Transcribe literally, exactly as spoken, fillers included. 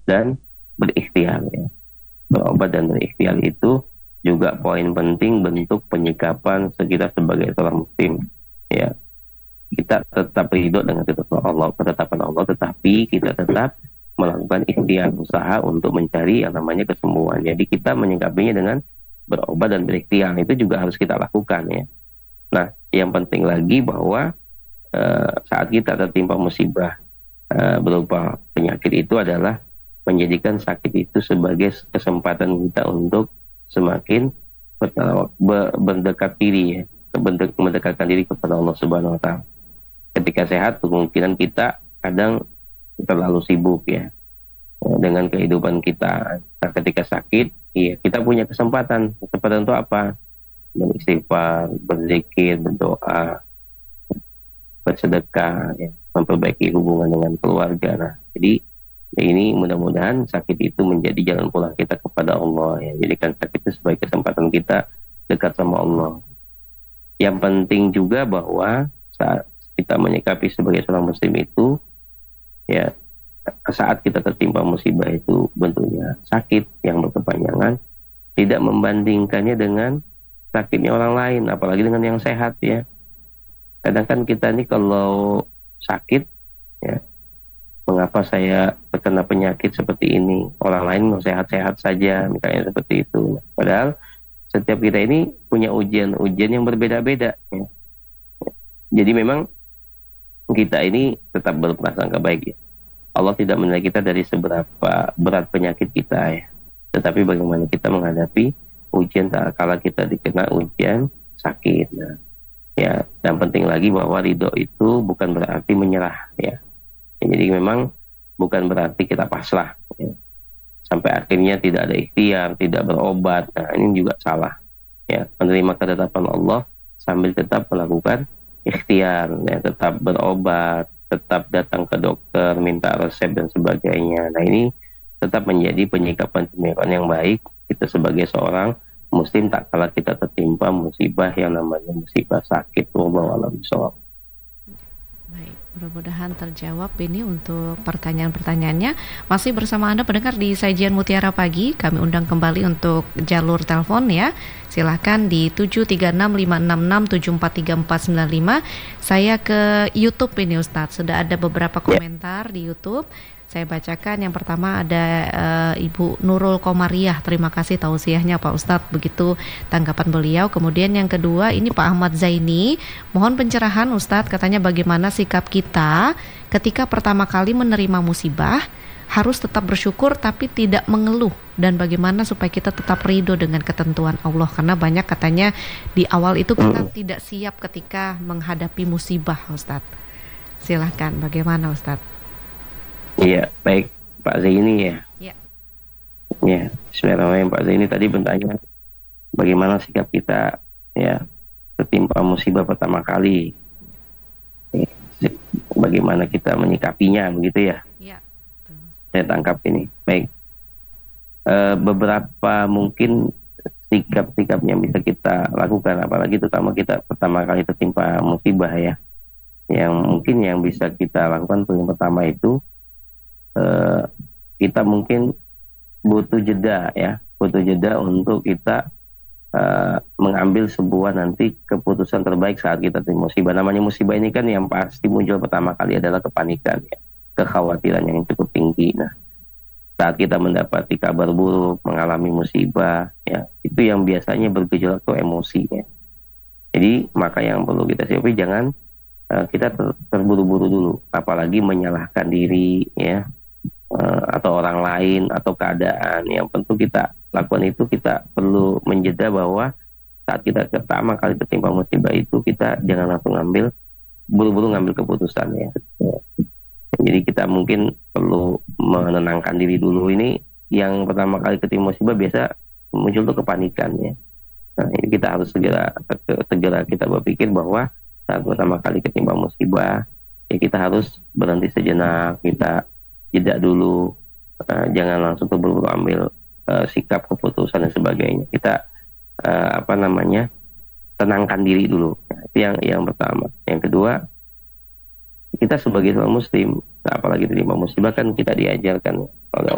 dan berikhtiar ya. Berobat dan berikhtiar itu juga poin penting bentuk penyikapan kita sebagai seorang muslim ya. Kita tetap ridho dengan ketetapan Allah, ketetapan Allah, tetapi kita tetap melakukan ikhtiar, usaha untuk mencari yang namanya kesembuhan. Jadi kita menyikapinya dengan berobat dan berikhtiar, itu juga harus kita lakukan ya. Nah, yang penting lagi bahwa uh, saat kita tertimpa musibah uh, berupa penyakit itu adalah menjadikan sakit itu sebagai kesempatan kita untuk semakin berdekat diri ya, mendekatkan diri kepada Allah Subhanahu Wa Taala. Ketika sehat, kemungkinan kita kadang terlalu sibuk ya dengan kehidupan kita. Nah, ketika sakit, ya kita punya kesempatan. Kesempatan untuk apa? Beristighfar, berzikir, berdoa, bersedekah, ya, memperbaiki hubungan dengan keluarga. Nah, jadi ini mudah-mudahan sakit itu menjadi jalan pulang kita kepada Allah. Ya. Jadikan sakit itu sebagai kesempatan kita dekat sama Allah. Yang penting juga bahwa saat kita menyikapi sebagai seorang muslim itu ya, saat kita tertimpa musibah itu bentuknya sakit yang berkepanjangan, tidak membandingkannya dengan sakitnya orang lain, apalagi dengan yang sehat ya. Kadang kan kita ini kalau sakit ya, mengapa saya terkena penyakit seperti ini, orang lain mau sehat-sehat saja misalnya seperti itu. Padahal setiap kita ini punya ujian-ujian yang berbeda-beda ya. Jadi memang kita ini tetap berprasangka baik ya. Allah tidak menilai kita dari seberapa berat penyakit kita ya, tetapi bagaimana kita menghadapi ujian saat kala kita dikena ujian sakit. Nah, ya, dan penting lagi bahwa ridho itu bukan berarti menyerah ya. Ya, jadi memang bukan berarti kita pasrah ya. Sampai akhirnya tidak ada ikhtiar, tidak berobat. Nah, ini juga salah ya. Menerima ketetapan Allah sambil tetap melakukan ikhtiar ya, tetap berobat, tetap datang ke dokter, minta resep dan sebagainya. Nah, ini tetap menjadi penyikapan penyikapan yang baik kita sebagai seorang muslim tak kala kita tertimpa musibah yang namanya musibah sakit. Wallahu a'lam bishawab. Baik, mudah-mudahan terjawab ini untuk pertanyaan-pertanyaannya. Masih bersama Anda pendengar di Sajian Mutiara Pagi. Kami undang kembali untuk jalur telepon ya. Silahkan di tujuh tiga enam lima enam enam tujuh empat tiga empat sembilan lima. Saya ke YouTube ini Ustadz. Sudah ada beberapa komentar di YouTube. Saya bacakan. Yang pertama ada uh, Ibu Nurul Komariah. Terima kasih tausiahnya Pak Ustadz. Begitu tanggapan beliau. Kemudian yang kedua ini Pak Ahmad Zaini. Mohon pencerahan Ustadz, katanya bagaimana sikap kita ketika pertama kali menerima musibah, harus tetap bersyukur tapi tidak mengeluh, dan bagaimana supaya kita tetap ridho dengan ketentuan Allah, karena banyak katanya di awal itu kita tidak siap ketika menghadapi musibah Ustadz. Silahkan, bagaimana Ustadz? Iya, baik Pak Zaini ya. Ya. Ya, bismillahirrahmanirrahim. Pak Zaini tadi bertanya bagaimana sikap kita ya tertimpa musibah pertama kali. Ya, bagaimana kita menyikapinya begitu ya. Ya. Saya tangkap ini. Baik. E, beberapa mungkin sikap-sikap yang bisa kita lakukan, apalagi terutama kita pertama kali tertimpa musibah ya. Yang mungkin yang bisa kita lakukan yang pertama itu Uh, kita mungkin butuh jeda ya, butuh jeda untuk kita uh, mengambil sebuah nanti keputusan terbaik saat kita terima musibah. Namanya musibah ini kan yang pasti muncul pertama kali adalah kepanikan ya, kekhawatiran yang cukup tinggi. Nah, saat kita mendapati kabar buruk, mengalami musibah ya, itu yang biasanya bergejolak tuh emosi ya. Jadi maka yang perlu kita siapkan, jangan uh, kita ter terburu-buru dulu, apalagi menyalahkan diri ya, atau orang lain atau keadaan. Yang penting kita lakukan itu, kita perlu menjeda bahwa saat kita pertama kali tertimpa musibah itu kita jangan langsung ngambil buru-buru ngambil keputusan ya. Jadi kita mungkin perlu menenangkan diri dulu. Ini yang pertama kali ketimpa musibah biasa muncul tuh kepanikan ya. Nah, ini kita harus segera segera kita berpikir bahwa saat pertama kali ketimpa musibah ya kita harus berhenti sejenak, kita jeda dulu, uh, jangan langsung terburu-buru ambil uh, sikap, keputusan dan sebagainya. Kita uh, apa namanya tenangkan diri dulu. Nah, itu yang yang pertama. Yang kedua, kita sebagai seorang muslim, apalagi terima musibah kan kita diajarkan oleh